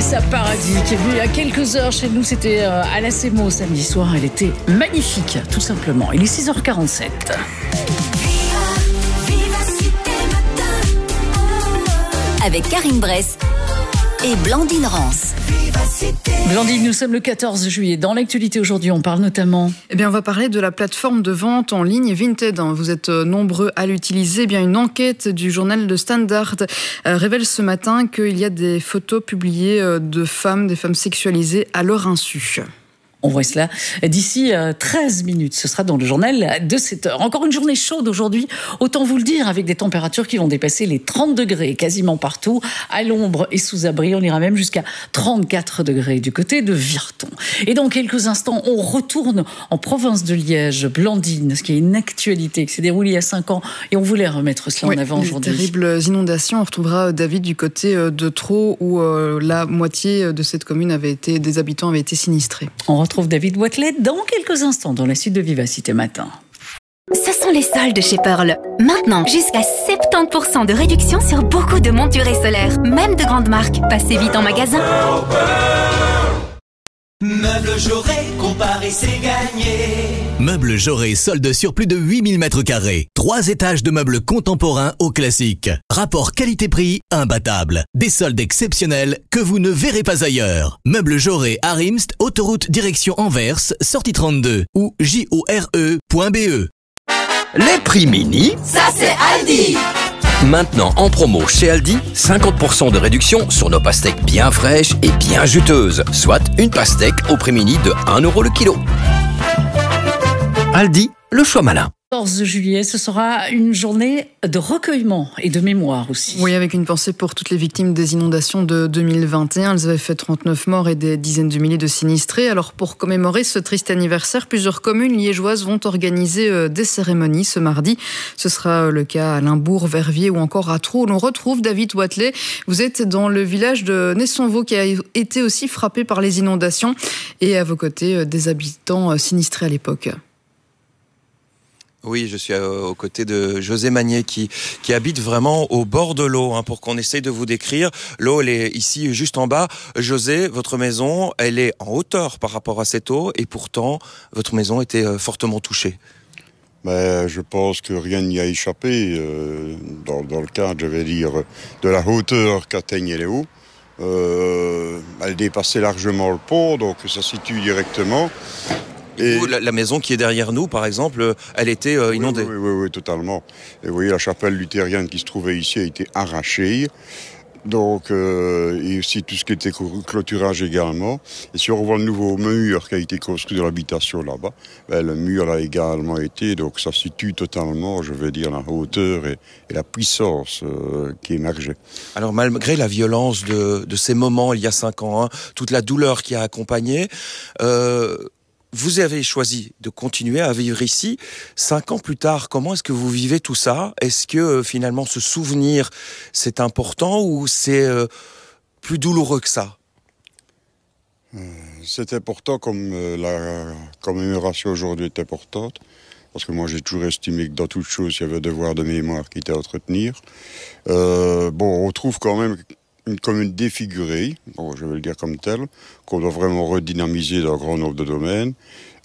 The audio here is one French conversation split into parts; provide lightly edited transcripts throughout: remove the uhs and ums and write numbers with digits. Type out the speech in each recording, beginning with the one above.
Vanessa Paradis qui est venue il y a quelques heures chez nous. C'était à la CEMO samedi soir. Elle était magnifique, tout simplement. Il est 6h47. Avec Karine Bress et Blandine Rance. Blandine, nous sommes le 14 juillet. Dans l'actualité aujourd'hui, on parle notamment... On va parler de la plateforme de vente en ligne Vinted. Vous êtes nombreux à l'utiliser. Une enquête du journal de Standard révèle ce matin qu'il y a des photos publiées de femmes, des femmes sexualisées à leur insu. On voit cela d'ici 13 minutes. Ce sera dans le journal de 7 heures. Encore une journée chaude aujourd'hui, autant vous le dire, avec des températures qui vont dépasser les 30 degrés quasiment partout, à l'ombre et sous abri. On ira même jusqu'à 34 degrés du côté de Virton. Et dans quelques instants, on retourne en province de Liège, Blandine, ce qui est une actualité qui s'est déroulée il y a 5 ans. Et on voulait remettre cela en avant aujourd'hui. Terribles inondations. On retrouvera David du côté de Traux, où la moitié de cette commune des habitants avaient été sinistrés. On retrouve David Wathelet dans quelques instants dans la suite de Vivacité Matin. Ce sont les soldes chez Pearl. Maintenant, jusqu'à 70% de réduction sur beaucoup de montures et solaires, même de grandes marques. Passez vite en magasin. Meubles Jaurès, comparer c'est gagné. Meubles Jaurès solde sur plus de 8000 mètres carrés. 3 étages de meubles contemporains au classique. Rapport qualité-prix imbattable. Des soldes exceptionnels que vous ne verrez pas ailleurs. Meubles Jaurès à Rimst, autoroute direction Anvers, sortie 32 ou jore.be. Les prix mini, Ça, c'est Aldi. maintenant en promo chez Aldi, 50% de réduction sur nos pastèques bien fraîches et bien juteuses, soit une pastèque au prix mini de 1 € le kilo. Aldi, le choix malin. 14 juillet, ce sera une journée de recueillement et de mémoire aussi. Oui, avec une pensée pour toutes les victimes des inondations de 2021. Elles avaient fait 39 morts et des dizaines de milliers de sinistrés. Alors, pour commémorer ce triste anniversaire, plusieurs communes liégeoises vont organiser des cérémonies ce mardi. Ce sera le cas à Limbourg, Verviers ou encore à Traux. On retrouve David Wathelet. Vous êtes dans le village de Nessonvaux qui a été aussi frappé par les inondations et à vos côtés des habitants sinistrés à l'époque. Oui, je suis aux côtés de José Magnier qui habite vraiment au bord de l'eau, pour qu'on essaye de vous décrire. L'eau, elle est ici juste en bas. José, votre maison, elle est en hauteur par rapport à cette eau et pourtant, votre maison était fortement touchée. Je pense que rien n'y a échappé dans le cadre, je vais dire, de la hauteur qu'atteignent les eaux. Elle dépassait largement le pont, donc ça situe directement. Et la maison qui est derrière nous, par exemple, elle était inondée. Oui, totalement. Et vous voyez, la chapelle luthérienne qui se trouvait ici a été arrachée. Donc, et aussi tout ce qui était clôturage également. Et si on revoit le nouveau mur qui a été construit dans l'habitation là-bas, le mur a également été, donc ça situe totalement, je vais dire, la hauteur et la puissance qui émergeait. Alors malgré la violence de ces moments il y a 5 ans, toute la douleur qui a accompagné, vous avez choisi de continuer à vivre ici. 5 ans plus tard, comment est-ce que vous vivez tout ça? Est-ce que finalement ce souvenir, c'est important ou c'est plus douloureux que ça? C'est important comme la commémoration aujourd'hui est importante. Parce que moi, j'ai toujours estimé que dans toute chose, il y avait un devoir de mémoire qui était à entretenir. On trouve quand même une commune défigurée, je vais le dire comme tel, qu'on doit vraiment redynamiser dans un grand nombre de domaines.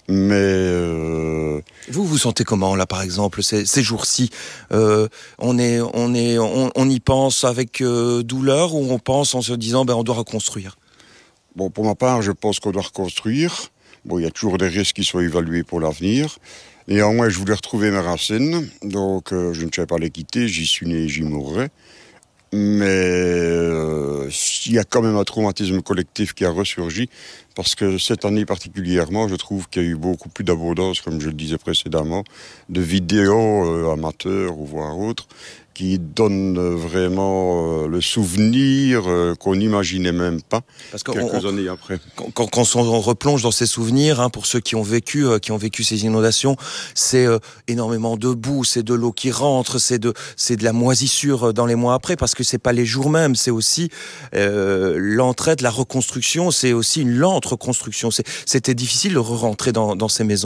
Mais vous vous sentez comment là, par exemple, ces jours-ci? On y pense avec douleur ou on pense en se disant on doit reconstruire? Pour ma part, je pense qu'on doit reconstruire. Il y a toujours des risques qui sont évalués pour l'avenir. Néanmoins, je voulais retrouver mes racines, donc je ne savais pas les quitter. J'y suis né et j'y mourrai. Mais il y a quand même un traumatisme collectif qui a ressurgi, parce que cette année particulièrement, je trouve qu'il y a eu beaucoup plus d'abondance, comme je le disais précédemment, de vidéos amateurs ou voire autres, qui donnent vraiment le souvenir qu'on n'imaginait même pas quelques années après. Quand on replonge dans ces souvenirs, pour ceux qui ont vécu ces inondations, c'est énormément de boue, c'est de l'eau qui rentre, c'est de la moisissure dans les mois après, parce que c'est pas les jours mêmes, c'est aussi l'entraide, la reconstruction, c'est aussi une lente reconstruction. C'était difficile de re-rentrer dans ces maisons.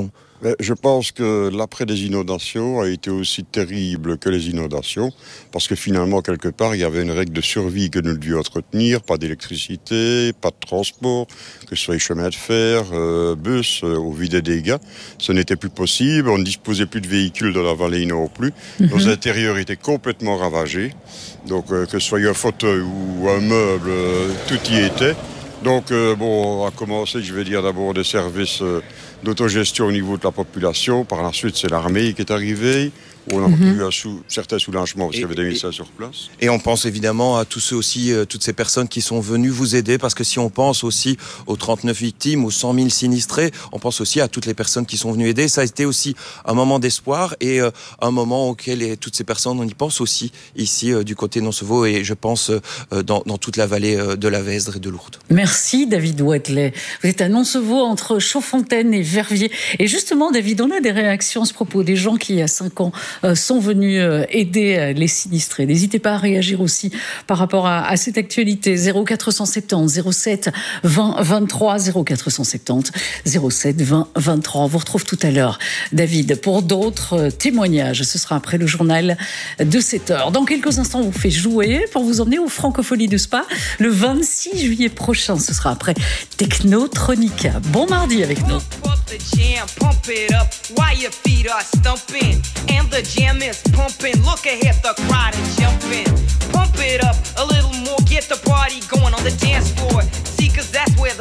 Je pense que l'après des inondations a été aussi terrible que les inondations, parce que finalement, quelque part, il y avait une règle de survie que nous devions entretenir, pas d'électricité, pas de transport, que ce soit les chemins de fer, bus, au vu des dégâts. Ce n'était plus possible, on ne disposait plus de véhicules dans la vallée non plus. Nos intérieurs étaient complètement ravagés, donc que ce soit un fauteuil ou un meuble, tout y était. Donc, on a commencé, je vais dire, d'abord des services d'autogestion au niveau de la population. Par la suite, c'est l'armée qui est arrivée. On a eu certains soulagements parce qu'il y avait des médecins sur place. Et on pense évidemment à tous ceux aussi, toutes ces personnes qui sont venues vous aider, parce que si on pense aussi aux 39 victimes, aux 100 000 sinistrés, on pense aussi à toutes les personnes qui sont venues aider. Ça a été aussi un moment d'espoir et un moment auquel toutes ces personnes, on y pense aussi ici du côté de Noncevaux et je pense dans toute la vallée de la Vesdre et de Lourdes. Merci David Wathelet. Vous êtes à Noncevaux entre Chaudfontaine et Verviers. Et justement David, on a des réactions à ce propos, des gens qui il y a 5 ans sont venus aider les sinistrés. N'hésitez pas à réagir aussi par rapport à cette actualité. 0470 07 20 23 0470 07 20 23. On vous retrouve tout à l'heure, David, pour d'autres témoignages. Ce sera après le journal de 7h. Dans quelques instants, on vous fait jouer pour vous emmener au Francophonie de Spa le 26 juillet prochain. Ce sera après Technotronica. Bon mardi avec nous. The jam is pumping, look ahead, the crowd is jumping. Pump it up a little more, get the party going on the dance floor.